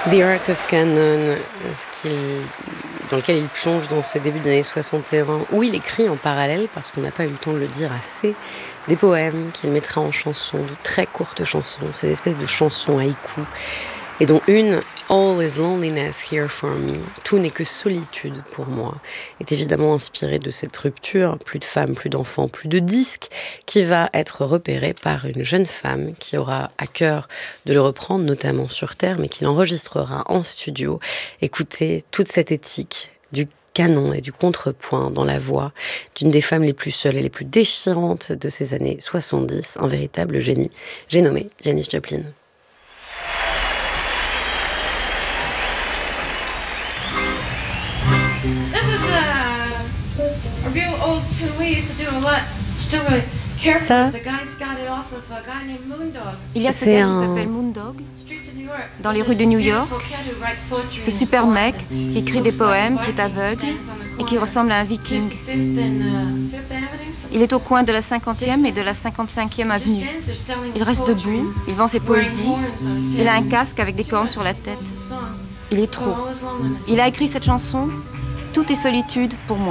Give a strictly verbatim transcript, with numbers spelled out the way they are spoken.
The Art of Canon, ce qu'il, dans lequel il plonge dans ses débuts des années soixante et un, où il écrit en parallèle, parce qu'on n'a pas eu le temps de le dire assez, des poèmes qu'il mettra en chansons, de très courtes chansons, ces espèces de chansons haïkus, et dont une, All is loneliness here for me, tout n'est que solitude pour moi, est évidemment inspirée de cette rupture, plus de femmes, plus d'enfants, plus de disques, qui va être repérée par une jeune femme qui aura à cœur de le reprendre, notamment sur Terre, mais qui l'enregistrera en studio. Écoutez toute cette éthique du canon et du contrepoint dans la voix d'une des femmes les plus seules et les plus déchirantes de ces années soixante-dix, un véritable génie. J'ai nommé Janis Joplin. Ça, il y a ce gars un... qui s'appelle Moondog dans les rues de New York. Ce super mec qui écrit des poèmes, qui est aveugle et qui ressemble à un viking. Il est au coin de la cinquantième et de la cinquante-cinquième avenue. Il reste debout, il vend ses poésies. Il a un casque avec des cornes sur la tête. Il est trop. Il a écrit cette chanson « Tout est solitude pour moi ».